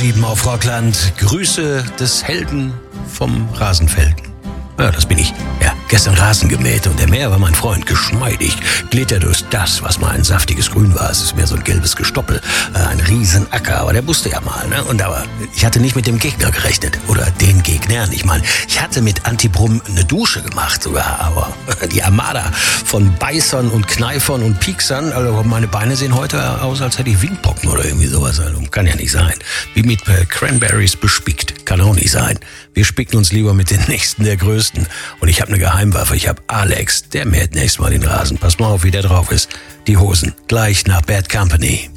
7 auf Rockland. Grüße des Helden vom Rasenfelden. Ja, das bin ich. Ja, gestern Rasen gemäht und der Mäher war mein Freund. Geschmeidig glitt er durch das, was mal ein saftiges Grün war. Es ist mehr so ein gelbes Gestoppel. Ein Riesenacker, aber der wusste ja mal, ne? Aber ich hatte nicht mit dem Gegner gerechnet. Oder den Gegnern. Ich meine, ich hatte mit Antibrum eine Dusche gemacht sogar. Aber die Armada von Beißern und Kneifern und Pieksern, also meine Beine sehen heute aus, als hätte ich Windpocken oder irgendwie sowas. Also, kann ja nicht sein. Wie mit Cranberries bespickt. Kann auch nicht sein. Wir spicken uns lieber mit den Nächsten der Größten. Und ich habe eine Geheimwaffe. Ich habe Alex, der mäht nächstes Mal den Rasen. Pass mal auf, wie der drauf ist. Die Hosen gleich nach Bad Company.